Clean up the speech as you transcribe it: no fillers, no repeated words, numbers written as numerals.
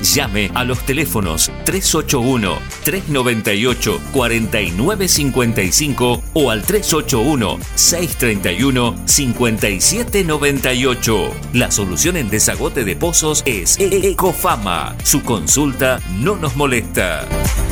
Llame a los teléfonos 381-398-4955 o al 381-631-5798. La solución en desagote de pozos es Ecofama. Su consulta no nos molesta.